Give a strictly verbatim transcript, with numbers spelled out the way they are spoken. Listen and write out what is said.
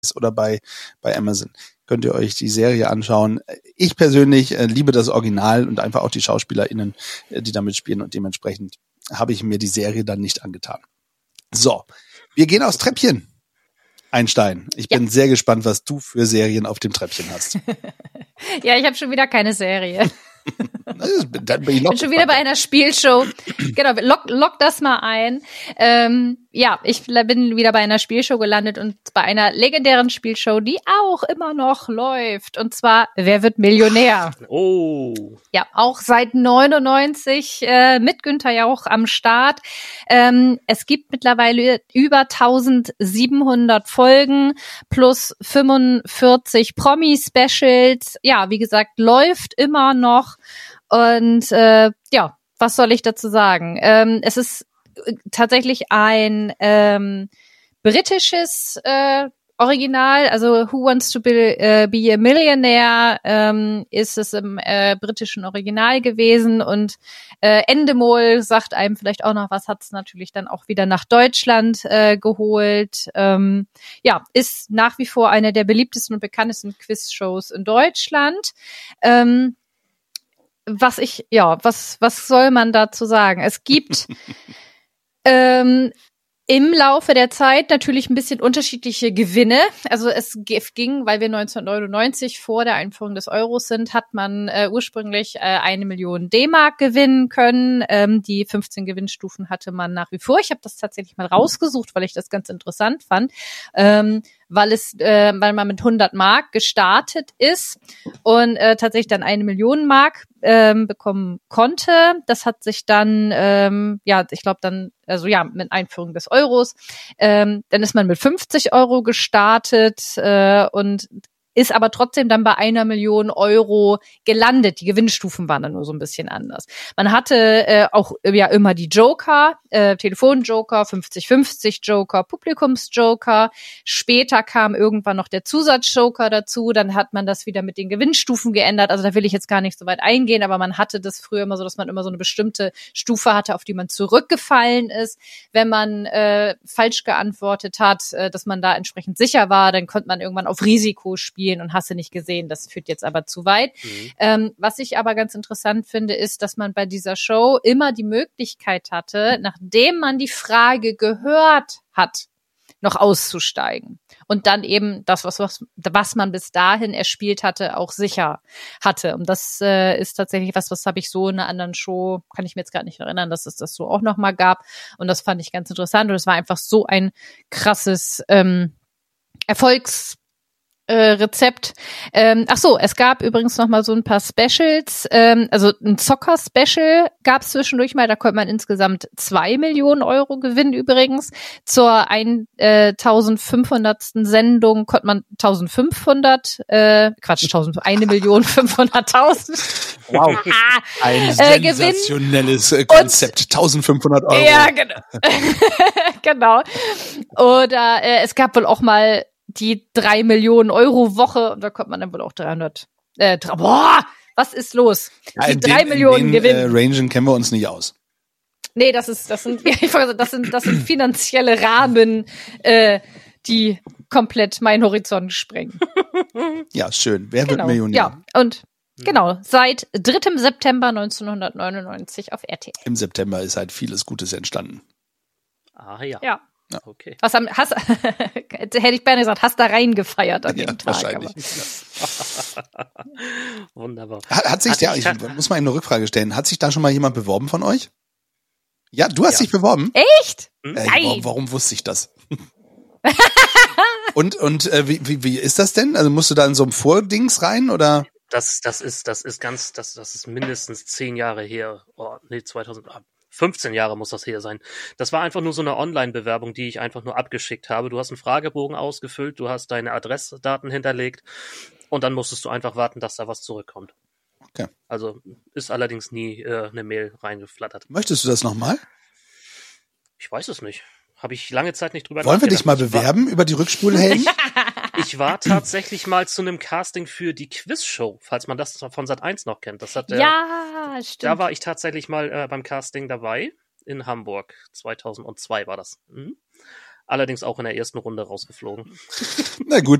oder bei, bei Amazon. Könnt ihr euch die Serie anschauen. Ich persönlich äh, liebe das Original und einfach auch die SchauspielerInnen, äh, die da mitspielen, und dementsprechend habe ich mir die Serie dann nicht angetan. So, wir gehen aufs Treppchen. Einstein, ich bin ja. sehr gespannt, was du für Serien auf dem Treppchen hast. Ja, ich habe schon wieder keine Serie. Dann bin ich bin schon wieder bei einer Spielshow. Genau, lock, lock das mal ein. Ähm, ja, ich bin wieder bei einer Spielshow gelandet, und bei einer legendären Spielshow, die auch immer noch läuft. Und zwar, Wer wird Millionär? Oh. Ja, auch seit neunundneunzig äh, mit Günther Jauch am Start. Ähm, es gibt mittlerweile über eintausendsiebenhundert Folgen plus fünfundvierzig Promi-Specials. Ja, wie gesagt, läuft immer noch. Und äh, ja, was soll ich dazu sagen? Ähm, es ist tatsächlich ein ähm, britisches äh, Original, also Who Wants to Be, äh, be a Millionaire ähm, ist es im äh, britischen Original gewesen, und äh, Endemol sagt einem vielleicht auch noch was, hat es natürlich dann auch wieder nach Deutschland äh, geholt. Ähm, ja, ist nach wie vor eine der beliebtesten und bekanntesten Quizshows in Deutschland. Ähm, was ich, ja, was, was soll man dazu sagen? Es gibt ähm, im Laufe der Zeit natürlich ein bisschen unterschiedliche Gewinne. Also es ging, weil wir neunzehnhundertneunundneunzig vor der Einführung des Euros sind, hat man äh, ursprünglich äh, eine Million D-Mark gewinnen können. Ähm, die fünfzehn Gewinnstufen hatte man nach wie vor. Ich habe das tatsächlich mal rausgesucht, weil ich das ganz interessant fand. Ähm, weil es, äh, weil man mit hundert Mark gestartet ist und äh, tatsächlich dann eine Million Mark ähm, bekommen konnte. Das hat sich dann, ähm, ja, ich glaube dann, also ja, mit Einführung des Euros, ähm, dann ist man mit fünfzig Euro gestartet äh, und ist aber trotzdem dann bei einer Million Euro gelandet. Die Gewinnstufen waren dann nur so ein bisschen anders. Man hatte äh, auch ja immer die Joker, äh, Telefonjoker, fünfzig fünfzig Joker, Publikumsjoker. Später kam irgendwann noch der Zusatzjoker dazu. Dann hat man das wieder mit den Gewinnstufen geändert. Also da will ich jetzt gar nicht so weit eingehen, aber man hatte das früher immer so, dass man immer so eine bestimmte Stufe hatte, auf die man zurückgefallen ist. Wenn man äh, falsch geantwortet hat, äh, dass man da entsprechend sicher war, dann konnte man irgendwann auf Risiko spielen und hast du nicht gesehen. Das führt jetzt aber zu weit. Mhm. Ähm, was ich aber ganz interessant finde, ist, dass man bei dieser Show immer die Möglichkeit hatte, nachdem man die Frage gehört hat, noch auszusteigen. Und dann eben das, was, was, was man bis dahin erspielt hatte, auch sicher hatte. Und das äh, ist tatsächlich was, was habe ich so in einer anderen Show, kann ich mir jetzt gerade nicht erinnern, dass es das so auch nochmal gab. Und das fand ich ganz interessant. Und es war einfach so ein krasses ähm, Erfolgs Äh, Rezept. Ähm, ach so, es gab übrigens noch mal so ein paar Specials. Ähm, also ein Zocker-Special gab es zwischendurch mal. Da konnte man insgesamt zwei Millionen Euro gewinnen übrigens. Zur eintausendfünfhundertsten Sendung konnte man eintausendfünfhundert, äh, Quatsch, eine Million fünfhunderttausend. Wow. Ein äh, sensationelles äh, Konzept. Und, eintausendfünfhundert Euro. Ja, genau. Genau. Oder äh, es gab wohl auch mal die drei Millionen Euro Woche, und da kommt man dann wohl auch dreihundert. Äh, boah, was ist los? Ja, die drei den, Millionen in den, Gewinn. Äh, Rangen kennen wir uns nicht aus. Nee, das ist, das sind, ich weiß, das sind, das sind finanzielle Rahmen, äh, die komplett meinen Horizont sprengen. Ja, schön. Wer genau. wird Millionär? Ja, und genau, seit dritter September neunzehnhundertneunundneunzig auf R T L. Im September ist halt vieles Gutes entstanden. Ah ja. Ja. Ja. Okay. Was haben, hast, hätte ich beinahe gesagt, hast da reingefeiert an ja, dem Tag. Wahrscheinlich. Wunderbar. Hat, hat sich hat der, ich, ich muss mal eben eine Rückfrage stellen, hat sich da schon mal jemand beworben von euch? Ja, du hast ja. dich beworben? Echt? Äh, Nein. Warum, warum wusste ich das? und und äh, wie, wie, wie ist das denn? Also musst du da in so einem Vordings rein, oder? Das, das ist, das ist ganz, das, das ist mindestens zehn Jahre her. Oh, nee, zweitausend, fünfzehn Jahre muss das her sein. Das war einfach nur so eine Online-Bewerbung, die ich einfach nur abgeschickt habe. Du hast einen Fragebogen ausgefüllt, du hast deine Adressdaten hinterlegt und dann musstest du einfach warten, dass da was zurückkommt. Okay. Also ist allerdings nie äh, eine Mail reingeflattert. Möchtest du das nochmal? Ich weiß es nicht. Habe ich lange Zeit nicht drüber Wollen wir nachgedacht. dich mal bewerben über die Rückspulhelden? Ich war tatsächlich mal zu einem Casting für die Quizshow, falls man das von Sat eins noch kennt. Das hat, äh, ja, stimmt. Da war ich tatsächlich mal äh, beim Casting dabei. In Hamburg. zweitausendzwei war das. Mhm. allerdings auch in der ersten Runde rausgeflogen. Na gut,